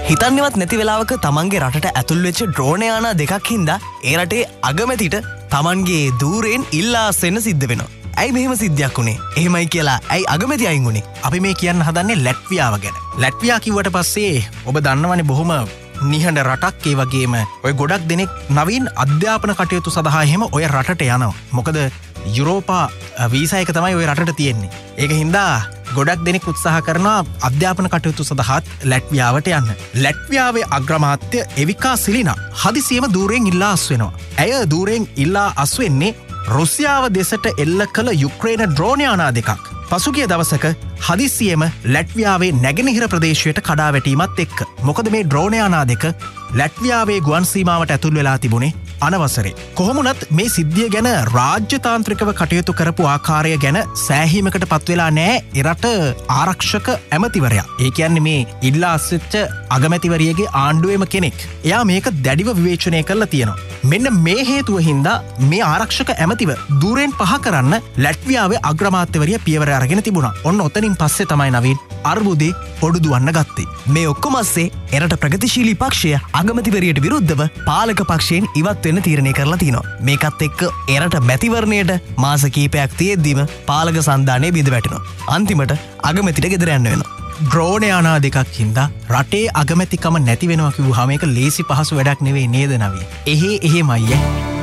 හිතන්නේවත් නැති වෙලාවක තමන්ගේ රටට ඇතුල් වෙච්ච ඩ්‍රෝන යානා දෙකක් හින්දා ඒ රටේ අගමැතිට තමන්ගේ දූරෙන් ඉල්ලා අස්වෙන්න සිද්ධ වෙනවා. ඇයි මෙහෙම සිද්ධියක් උනේ? එහෙමයි කියලා ඇයි අගමැති අයින් උනේ? අපි මේ කියන්න හදන්නේ ලැට්වියාව ගැන. ලැට්වියා කිව්වට පස්සේ ඔබ දන්නවනේ බොහොම නිහඬ රටක්, ඒ වගේම ඔය ගොඩක් දෙනෙක් නවීන අධ්‍යාපන කටයුතු සඳහා එහෙම ඔය රටට යනවා. මොකද යුරෝපා වීසා එක තමයි ඔය රටට තියෙන්නේ. ඒක හින්දා ගොඩක් දෙනෙක් උත්සාහ කරනවා අධ්‍යාපන කටයුතු සඳහාත් ලැට්වියාවට යන්න. ලැට්වියාවේ අග්‍රාමාත්‍ය එවිකා සිලිනා හදිසියෙම දූරයෙන් ඉල්ලා අස්වෙනවා. ඇය දූරයෙන් ඉල්ලා අස්වෙන්නේ රුසියාව දෙසට එල්ල කළ යුක්‍රේන ඩ්‍රෝන යානා දෙකක් පසුගිය දවසක හදිසියෙම ලැට්වියාවේ නැගෙනහිර ප්‍රදේශයට කඩා වැටීමත් එක්ක. මොකද මේ ඩ්‍රෝන යානා දෙක ලැට්වියාවේ ගුවන් සීමාවට ඇතුල් වෙලා තිබුණේ අනවසරේ. කොහොමුණත් මේ සිද්ධිය ගැන රාජ්‍යතාන්ත්‍රිකව කටයුතු කරපු ආකාරය ගැන සෑහීමකට පත්වෙලා නෑ එරට ආරක්ෂක ඇමතිවරයා. ඒ කියන්නේ මේ ඉල්ලා අස්වෙච්ච අගමැතිවරියගේ ආණ්ඩුවේම කෙනෙක්. එයා මේක දැඩිව විවේචනය කරලා තියෙනවා. මෙන්න මේ හේතුව හින්දා මේ ආරක්ෂක ඇමතිව දූරෙන් පහ කරන්න ලැට්වියාවේ අග්‍රාමාත්‍යවරිය පියවර අරගෙන තිබුණා. ඔන්න ඔතනින් පස්සේ තමයි නවීන් අර්බුදේ ඔඩුදුවන්න ගත්තේ. මේ ඔක්කොම අස්සේ එරට ප්‍රගතිශීලී පක්ෂය අගමැතිවරියට විරුද්ධව පාලක පක්ෂයෙන් ඉවත් වෙන්න තීරණය කරලා තිනවා. මේකත් එක්ක එරට මැතිවරණයට මාස කීපයක් තියෙද්දිම පාලක සන්ධානය බිඳ වැටෙනවා. අන්තිමට අගමැතිට ගෙදර යන්න වෙනවා. ඩ්‍රෝන යානා දෙකක් හින්දා රටේ අගමැතිකම නැති වෙනවා කිව්වහම ඒක ලේසි පහසු වැඩක් නෙවෙයි නේද නවී? එහෙමයි.